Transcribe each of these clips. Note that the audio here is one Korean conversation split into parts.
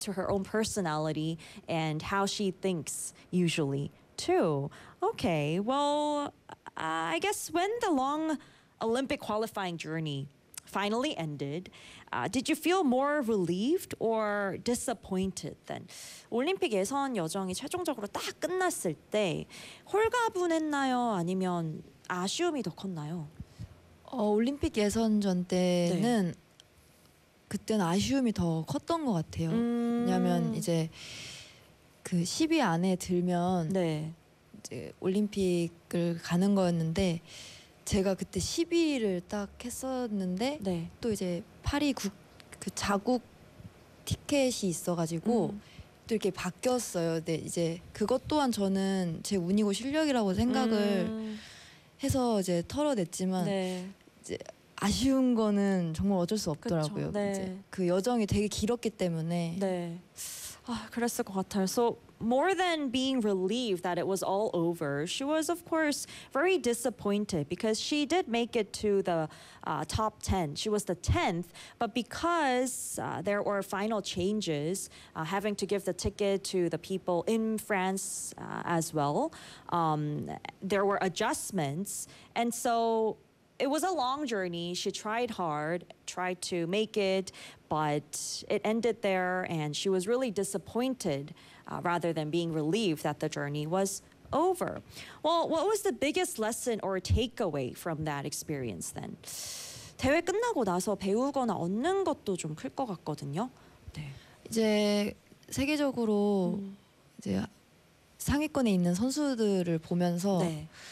to her own personality and how she thinks usually too. Okay, well, I guess when the long Olympic qualifying journey finally ended, did you feel more relieved or disappointed then? 올림픽 예선 여정이 최종적으로 딱 끝났을 때 홀가분했나요? 아니면 아쉬움이 더 컸나요? 올림픽 예선전 때는 그때는 아쉬움이 더 컸던 것 같아요. 왜냐하면 이제 그 10위 안에 들면 이제 올림픽을 가는 거였는데 제가 그때 10위를 딱 했었는데 또 이제 파리 그 자국 티켓이 있어가지고 또 이렇게 바뀌었어요. 근데 이제 그것 또한 저는 제 운이고 실력이라고 생각을 해서 이제 털어냈지만 이제 아쉬운 거는 정말 어쩔 수 없더라고요. 이제 그 여정이 되게 길었기 때문에. 그랬을 것 같아요. So more than being relieved that it was all over, she was of course very disappointed because she did make it to the top 10. She was the 10th, but because there were final changes, having to give the ticket to the people in France as well, there were adjustments, and so it was a long journey. She tried hard, tried to make it, but it ended there, and she was really disappointed rather than being relieved that the journey was over. Well, what was the biggest lesson or takeaway from that experience then? 대회 끝나고 나서 배우거나 얻는 것도 좀 클 것 같거든요. 이제 세계적으로 이제 상위권에 있는 선수들을 보면서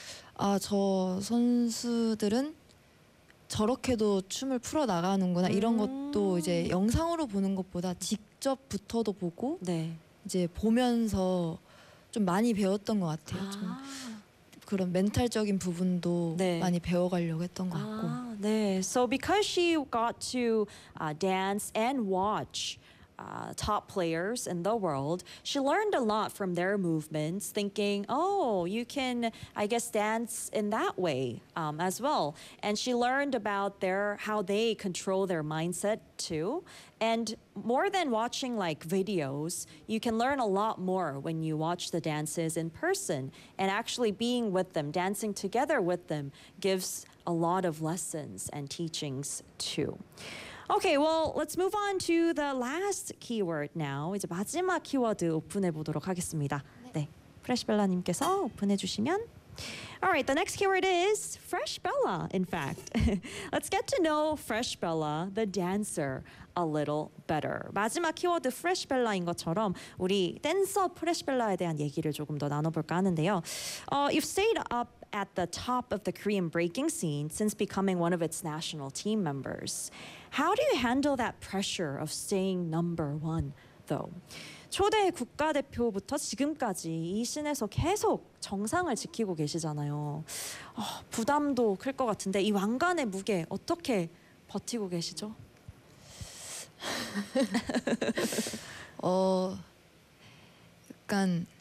저 선수들은 저렇게도 춤을 풀어 나가는구나 이런 것도 이제 영상으로 보는 것보다 직접 붙어도 보고 이제 보면서 좀 많이 배웠던 것 같아요. 좀 그런 멘탈적인 부분도 많이 배워가려고 했던 것 같고. So because she got to dance and watch top players in the world, she learned a lot from their movements, thinking, oh, you can, I guess, dance in that way as well. And she learned about how they control their mindset too. And more than watching like videos, you can learn a lot more when you watch the dances in person, and actually being with them, dancing together with them gives a lot of lessons and teachings too. Okay, well, let's move on to the last keyword now. 이제 마지막 키워드 오픈해 보도록 하겠습니다. 프레시벨라님께서 오픈해 주시면. All right, the next keyword is Fresh Bella, in fact. Let's get to know Fresh Bella, the dancer, a little better. 마지막 키워드 Fresh Bella인 것처럼 우리 댄서 Fresh Bella에 대한 얘기를 조금 더 나눠볼까 하는데요. You've stayed up at the top of the Korean breaking scene since becoming one of its national team members. How do you handle that pressure of staying number one, though? 초대 국가대표부터 지금까지 이 씬에서 계속 정상을 지키고 계시잖아요. 부담도 클 것 같은데 이 왕관의 무게 어떻게 버티고 계시죠? 약간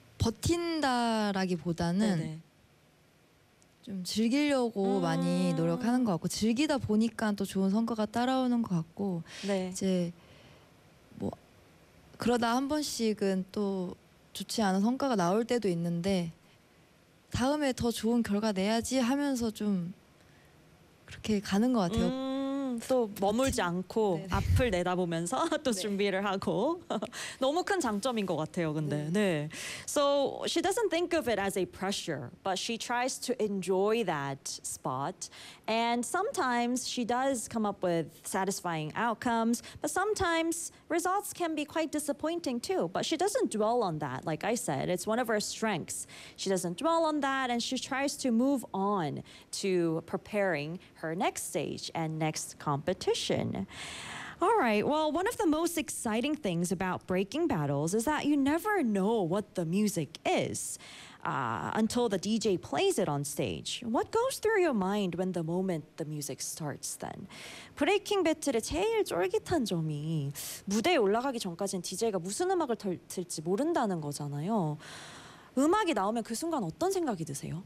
버틴다라기보다는 좀 즐기려고 많이 노력하는 것 같고, 즐기다 보니까 또 좋은 성과가 따라오는 것 같고, 이제 뭐 그러다 한 번씩은 또 좋지 않은 성과가 나올 때도 있는데 다음에 더 좋은 결과 내야지 하면서 좀 그렇게 가는 것 같아요. 또 머물지 않고 앞을 내다보면서 또 준비를 하고 너무 큰 장점인 것 같아요. 근데 So she doesn't think of it as a pressure, but she tries to enjoy that spot. And sometimes she does come up with satisfying outcomes, but sometimes results can be quite disappointing too. But she doesn't dwell on that. Like I said, it's one of her strengths. She doesn't dwell on that, and she tries to move on to preparing her next stage and next competition. All right, well, one of the most exciting things about breaking battles is that you never know what the music is until the DJ plays it on stage. What goes through your mind when the moment the music starts then? 브레이킹 배틀의 제일 쫄깃한 점이 무대에 올라가기 전까지는 DJ가 무슨 음악을 틀지 모른다는 거잖아요. 음악이 나오면 그 순간 어떤 생각이 드세요?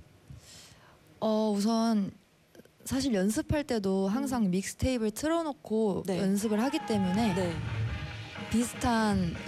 우선 사실 연습할 때도 항상 믹스테이프를 틀어놓고 연습을 하기 때문에 비슷한